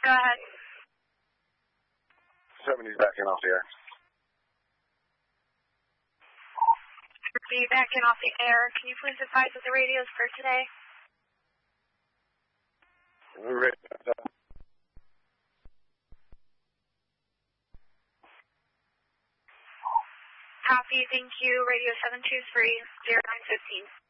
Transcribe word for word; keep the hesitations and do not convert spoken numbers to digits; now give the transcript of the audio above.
go ahead. seventy's backing off the air. Be backing off the air. Can you please advise what the radios for today? We're ready. Copy, thank you. Radio seven two three, zero nine one five.